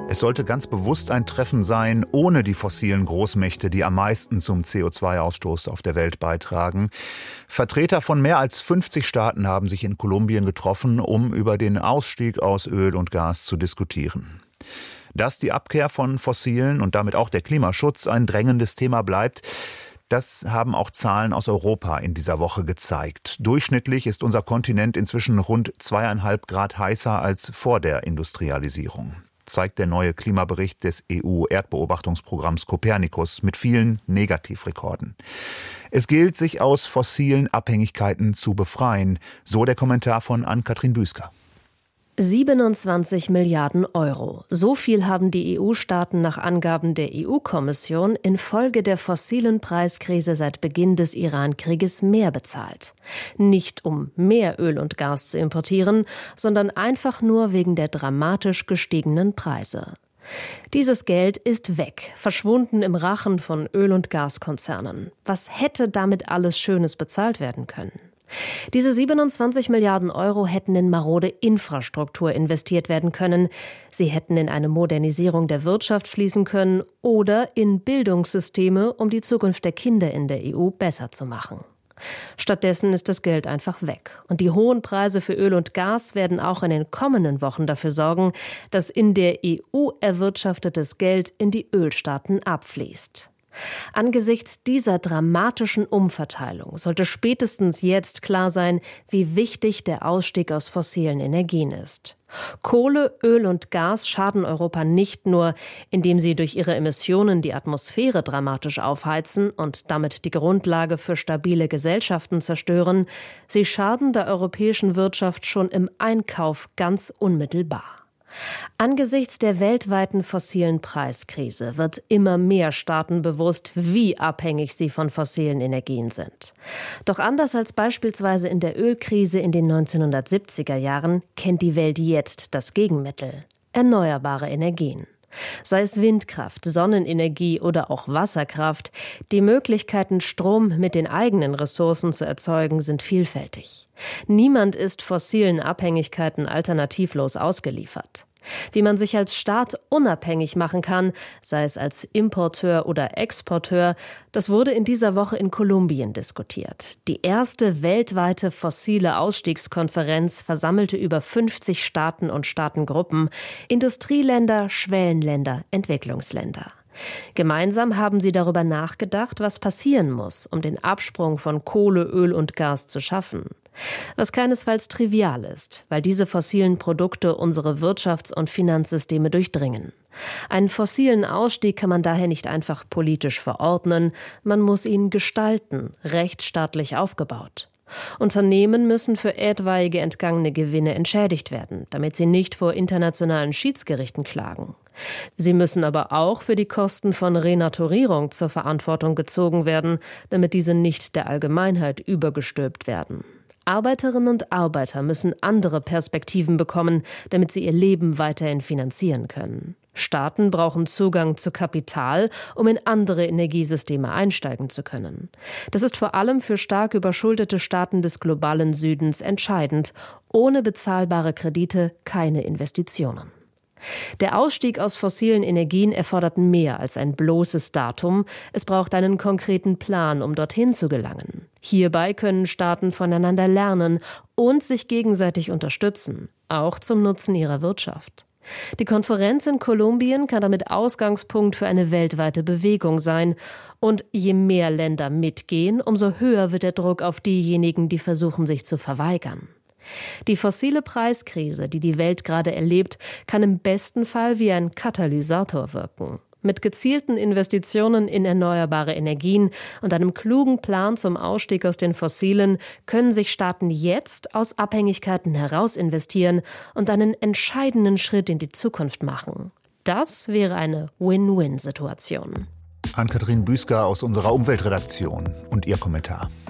Es sollte ganz bewusst ein Treffen sein, ohne die fossilen Großmächte, die am meisten zum CO2-Ausstoß auf der Welt beitragen. Vertreter von mehr als 50 Staaten haben sich in Kolumbien getroffen, um über den Ausstieg aus Öl und Gas zu diskutieren. Dass die Abkehr von Fossilen und damit auch der Klimaschutz ein drängendes Thema bleibt, das haben auch Zahlen aus Europa in dieser Woche gezeigt. Durchschnittlich ist unser Kontinent inzwischen rund 2,5 Grad heißer als vor der Industrialisierung, zeigt der neue Klimabericht des EU-Erdbeobachtungsprogramms Copernicus mit vielen Negativrekorden. Es gilt, sich aus fossilen Abhängigkeiten zu befreien, so der Kommentar von Ann-Kathrin Büsker. 27 Milliarden Euro. So viel haben die EU-Staaten nach Angaben der EU-Kommission infolge der fossilen Preiskrise seit Beginn des Iran-Krieges mehr bezahlt. Nicht um mehr Öl und Gas zu importieren, sondern einfach nur wegen der dramatisch gestiegenen Preise. Dieses Geld ist weg, verschwunden im Rachen von Öl- und Gaskonzernen. Was hätte damit alles Schönes bezahlt werden können? Diese 27 Milliarden Euro hätten in marode Infrastruktur investiert werden können. Sie hätten in eine Modernisierung der Wirtschaft fließen können oder in Bildungssysteme, um die Zukunft der Kinder in der EU besser zu machen. Stattdessen ist das Geld einfach weg. Und die hohen Preise für Öl und Gas werden auch in den kommenden Wochen dafür sorgen, dass in der EU erwirtschaftetes Geld in die Ölstaaten abfließt. Angesichts dieser dramatischen Umverteilung sollte spätestens jetzt klar sein, wie wichtig der Ausstieg aus fossilen Energien ist. Kohle, Öl und Gas schaden Europa nicht nur, indem sie durch ihre Emissionen die Atmosphäre dramatisch aufheizen und damit die Grundlage für stabile Gesellschaften zerstören, sie schaden der europäischen Wirtschaft schon im Einkauf ganz unmittelbar. Angesichts der weltweiten fossilen Preiskrise wird immer mehr Staaten bewusst, wie abhängig sie von fossilen Energien sind. Doch anders als beispielsweise in der Ölkrise in den 1970er Jahren kennt die Welt jetzt das Gegenmittel: erneuerbare Energien. Sei es Windkraft, Sonnenenergie oder auch Wasserkraft, die Möglichkeiten, Strom mit den eigenen Ressourcen zu erzeugen, sind vielfältig. Niemand ist fossilen Abhängigkeiten alternativlos ausgeliefert. Wie man sich als Staat unabhängig machen kann, sei es als Importeur oder Exporteur, das wurde in dieser Woche in Kolumbien diskutiert. Die erste weltweite fossile Ausstiegskonferenz versammelte über 50 Staaten und Staatengruppen, Industrieländer, Schwellenländer, Entwicklungsländer. Gemeinsam haben sie darüber nachgedacht, was passieren muss, um den Absprung von Kohle, Öl und Gas zu schaffen. Was keinesfalls trivial ist, weil diese fossilen Produkte unsere Wirtschafts- und Finanzsysteme durchdringen. Einen fossilen Ausstieg kann man daher nicht einfach politisch verordnen, man muss ihn gestalten, rechtsstaatlich aufgebaut. Unternehmen müssen für etwaige entgangene Gewinne entschädigt werden, damit sie nicht vor internationalen Schiedsgerichten klagen. Sie müssen aber auch für die Kosten von Renaturierung zur Verantwortung gezogen werden, damit diese nicht der Allgemeinheit übergestülpt werden. Arbeiterinnen und Arbeiter müssen andere Perspektiven bekommen, damit sie ihr Leben weiterhin finanzieren können. Staaten brauchen Zugang zu Kapital, um in andere Energiesysteme einsteigen zu können. Das ist vor allem für stark überschuldete Staaten des globalen Südens entscheidend. Ohne bezahlbare Kredite keine Investitionen. Der Ausstieg aus fossilen Energien erfordert mehr als ein bloßes Datum. Es braucht einen konkreten Plan, um dorthin zu gelangen. Hierbei können Staaten voneinander lernen und sich gegenseitig unterstützen, auch zum Nutzen ihrer Wirtschaft. Die Konferenz in Kolumbien kann damit Ausgangspunkt für eine weltweite Bewegung sein. Und je mehr Länder mitgehen, umso höher wird der Druck auf diejenigen, die versuchen, sich zu verweigern. Die fossile Preiskrise, die die Welt gerade erlebt, kann im besten Fall wie ein Katalysator wirken. Mit gezielten Investitionen in erneuerbare Energien und einem klugen Plan zum Ausstieg aus den Fossilen können sich Staaten jetzt aus Abhängigkeiten heraus investieren und einen entscheidenden Schritt in die Zukunft machen. Das wäre eine Win-Win-Situation. Ann-Kathrin Büsker aus unserer Umweltredaktion und ihr Kommentar.